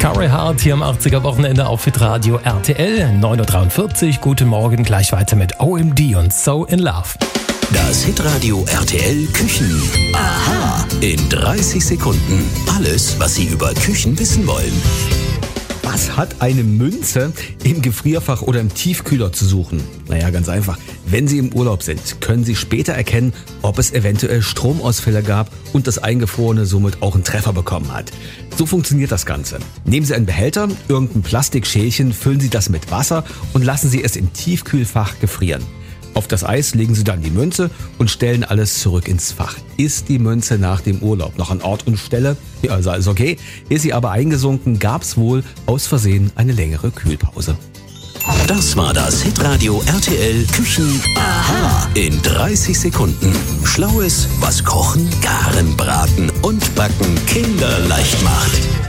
Carrie Hart hier am 80er Wochenende auf Hitradio RTL. 9.43 Uhr. Guten Morgen. Gleich weiter mit OMD und So in Love. Das Hitradio RTL Küchen. Aha. In 30 Sekunden. Alles, was Sie über Küchen wissen wollen. Was hat eine Münze im Gefrierfach oder im Tiefkühler zu suchen? Naja, ganz einfach. Wenn Sie im Urlaub sind, können Sie später erkennen, ob es eventuell Stromausfälle gab und das Eingefrorene somit auch einen Treffer bekommen hat. So funktioniert das Ganze. Nehmen Sie einen Behälter, irgendein Plastikschälchen, füllen Sie das mit Wasser und lassen Sie es im Tiefkühlfach gefrieren. Auf das Eis legen Sie dann die Münze und stellen alles zurück ins Fach. Ist die Münze nach dem Urlaub noch an Ort und Stelle? Ja, also alles okay. Ist sie aber eingesunken, gab's wohl aus Versehen eine längere Kühlpause. Das war das Hitradio RTL Küchen. Aha. In 30 Sekunden. Schlaues, was Kochen, Garen, Braten und Backen kinderleicht macht.